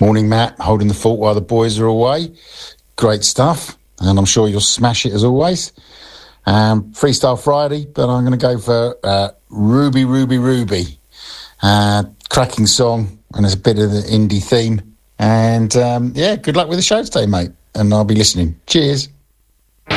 Morning, Matt. Holding the fort while the boys are away. Great stuff. And I'm sure you'll smash it as always. Freestyle Friday, but I'm going to go for Ruby, Ruby, Ruby. Cracking song, and there's a bit of the indie theme. And, good luck with the show today, mate. And I'll be listening. Cheers.